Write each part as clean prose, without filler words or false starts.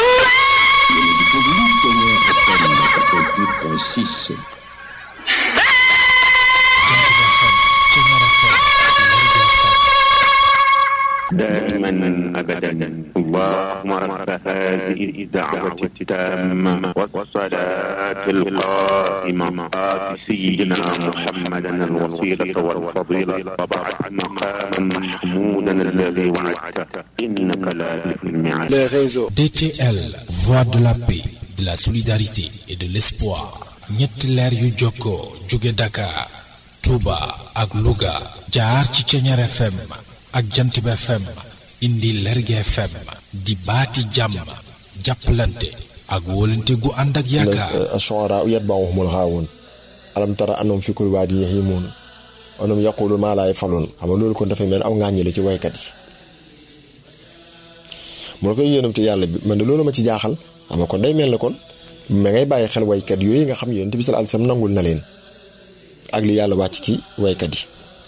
دائما أبدا اللهم رب هذه الدعوة التامة والصلاة القائمة آت سيدنا محمدا الوسيلة والفضيلة وبعث مقاما محمودا الذي وعدته إنك لا تخلف الميعاد. DTL, voix de la paix, de la solidarité et de l'espoir. ñetti leer yu jokkoo jóge Dakar, Touba ak Louga jaar ci Ceñeer FM ak Jantib FM indi Lergui FM di baati jàmm jàppalante ak wóolante gu ànd ak yaakaar. ash-shu'araa yatba'uhumul ghaawuun alam tara annahum fi kulli waadin yahiimuun wa annahum yaquuluuna maa laa yaf'aluun xam nga loolu kon dafay mel aw ŋàññi la ci waykat yi. mu ne koy yonent yàlla bi man de loolu ma ci jaaxal xam nga kon day mel ne kon ma ngay bàyyi xel waykat yooyu nga xam yonent bi sallallahu alayhi wasallam nangul na leen ak li yàlla wàcc ci waykat yi.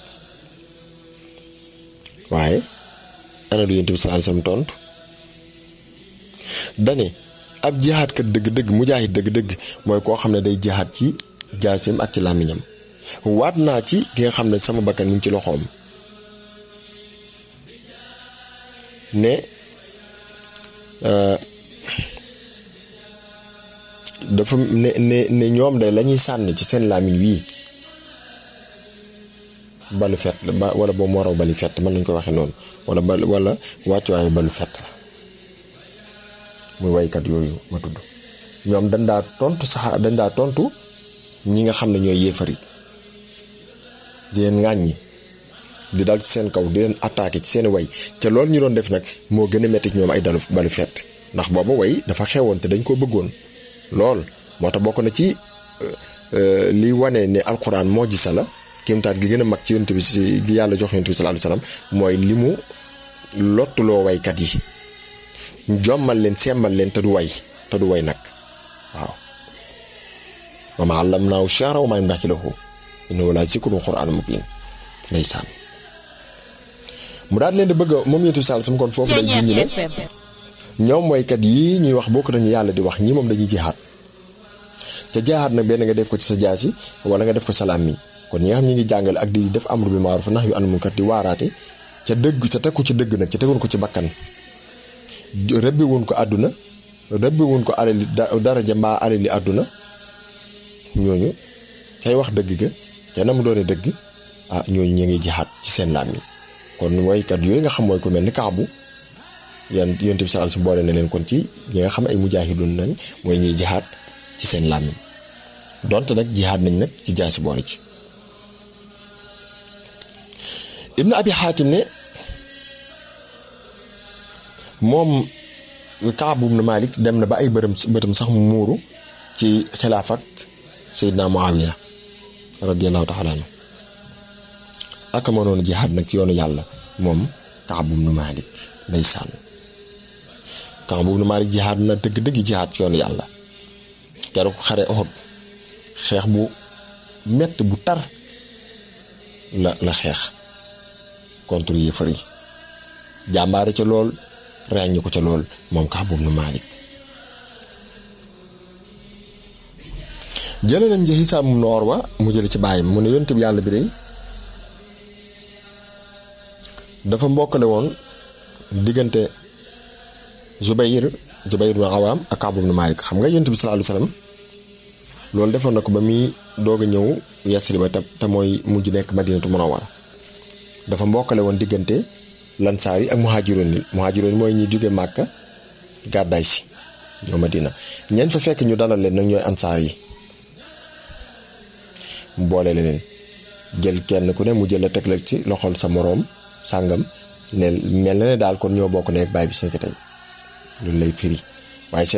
waaye ana lu yonent bi sallallahu alayhi wasallam tontu dane ab jihaadkat dëgg-dëgg mujaahid dëgg-dëgg mooy koo xam ne day jihaad ci jaasim ak ci làmmiñam. waat naa ci ki nga xam ne sama bakkan mi ngi ci loxoom ne dafa ne ñoom day lañuy sànni ci seen làmmiñ wii balu fett la wala boobu moo raw bali fett mën nañ ko waxee noonu wala wàccuwaayu balu fett la muy waykat yooyu ma tudd ñoom dañ daa tontu ñi nga xam ne ñooy yéefar yi di leen ŋàññi di dal ci seen kaw di leen attaqué ci seen way te loolu ñu doon def nag moo gën a metti ci ñoom ay balu fett ndax booba way dafa xewoon te dañ koo bëggoon lool moo tax bokk na ci li wane ne alxuraan moo gisa la kéemtaat gi gën a mag ci yonent bi si gi yàlla jox yonent bi sallallahu alayhi wasallam mooy li mu lottuloo waykat yi jommal leen semmal leen te du way nag waaw wa maa allamnaahu shi'ra wa maa yanbaghi lahu innahu la zikrun qur'aanun mubiin ndeysaan mu daal leen di bëgg moom yonent bi sallallahu alayhi wasallam kon foofu day junj ne ñoom waykat yi ñuy wax bokk nañu yàlla di wax ñi moom dañuy jihaad ca jihaad nag benn nga def ko ci sa jaasi wala nga def ko sa làmmiñ kon ñi nga xam ñi ngi jàngale ak di def amru bil ma'ruf nahyu anil munkar di waaraate ca dëgg ca teg ko ci dëgg nag ca tegoon ko ci bakkan rëbbi woon ko àdduna rëbbi woon ko alali daraja mbaa alali àdduna ñooñu kay wax dëgg ga ca na mu doone dëgg ñooñu ñu ngi jihaad ci seen làmmiñ kon waykat yooyu nga xam mooy ko mel ni Kaabu yonent bi sallallahu alayhi wasallam boole na leen kon ci ñi nga xam ay mujaahidoon nañ mooy ñuy jihaad ci seen làmmiñ donte nag jihaad nañ nag ci jaasi boole ci. Ibn Abi Hatim ne moom Kaab ibn Malik dem na ba ay bëtam sax mu muuru ci xilaaf ak Seydina Muawiya radiyallahu ta'ala anhu ak mënoon jihaad nag ci yoonu yàlla moom Kaab ibn Malik ndeysaan Kaab ibn Malik jihaad na dëgg-dëgg jihaad ci yoonu yàlla keroog xare Uhud xeex bu metti bu tar la xeex contre yéefar yi jàmbaare ca lool ràññi ko ca lool moom Kaab ibn Malik jële nañ ci Hisaam ibn Urwa mu jële ci bàyyam mu ne yonent bi yàlla bi de dafa mbokkale woon diggante Zubayr ibn Awaam ak Kaab ibn Malik xam nga yonent bi sallallahu alayhi wasallam loolu defoon na ko ba muy doog a ñëw Yasriba te mooy mujj nekk Madinatu Munawwara dafa mbokkale woon diggante lansaar yi ak muhaajiroon mooy ñi jóge Màkka gàddaay si ñoo Madina ñeent fa fekk ñu dalal leen nag ñooy ansaar yi mu boole leen jël kenn ku ne mu jël la teg la ci loxol sa moroom sàngam ne mel na ne daal kon ñoo bokk nekk baay bi seen ko tey loolu lay firi waaye